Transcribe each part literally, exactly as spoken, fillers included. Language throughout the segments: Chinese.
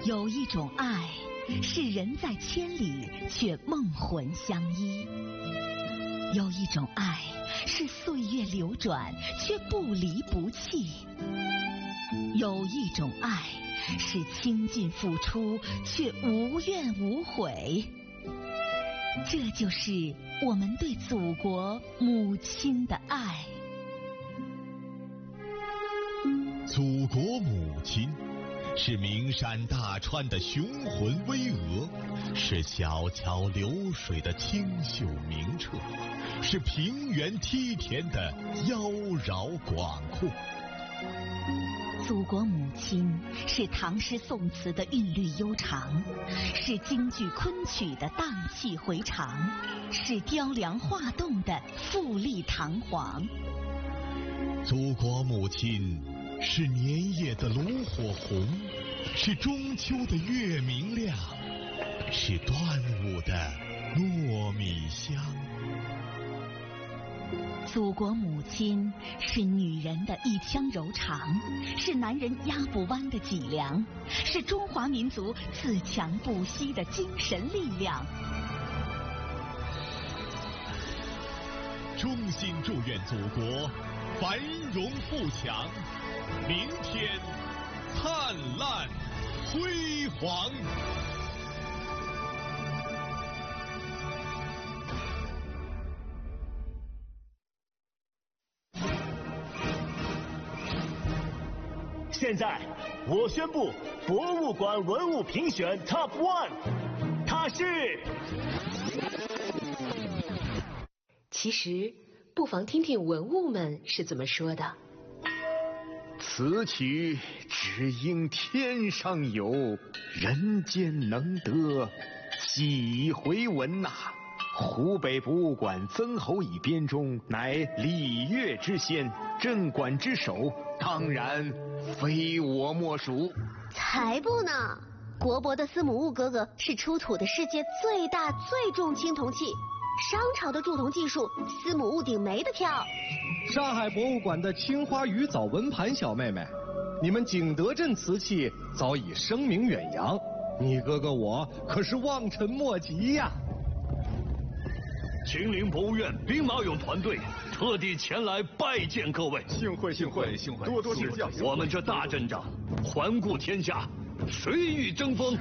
有一种爱，是人在千里却梦魂相依；有一种爱，是岁月流转却不离不弃；有一种爱，是倾尽付出却无怨无悔。这就是我们对祖国母亲的爱。 祖国母亲是名山大川的雄浑巍峨，是小桥流水的清秀明澈，是平原梯田的妖娆广阔。 祖国母亲是唐诗宋词的韵律悠长，是京剧昆曲的荡气回肠，是雕梁画栋的富丽堂皇。 祖国母亲是年夜的炉火红，是中秋的月明亮，是端午的糯米香。 祖国母亲是女人的一腔柔肠，是男人压不弯的脊梁，是中华民族自强不息的精神力量。 衷心祝愿祖国繁荣富强，明天灿烂辉煌。 现在我宣布，博物馆文物评选 Top One， 它是。 其实，不妨听听文物们是怎么说的。 此曲只应天上有，人间能得几回闻呐、啊！湖北博物馆曾侯乙编钟乃礼乐之先，镇馆之首，当然非我莫属。 才不呢！国博的司母戊哥哥是出土的世界最大最重青铜器，商朝的铸铜技术，司母戊顶没得挑。 上海博物馆的青花鱼藻纹盘小妹妹，你们景德镇瓷器早已声名远扬，你哥哥我可是望尘莫及呀。 秦陵博物院兵马俑团队特地前来拜见各位， 幸会幸会幸会，多多指教。 我们这大阵仗，环顾天下，谁与争锋？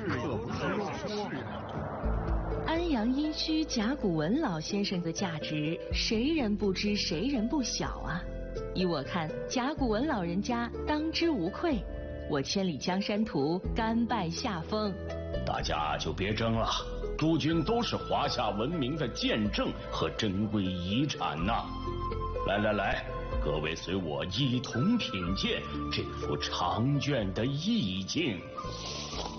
安阳殷墟甲骨文老先生的价值，谁人不知，谁人不晓啊！依我看，甲骨文老人家当之无愧。我千里江山图，甘拜下风。 大家就别争了，诸君都是华夏文明的见证和珍贵遗产呐、啊！来来来，各位随我一同品鉴这幅长卷的意境。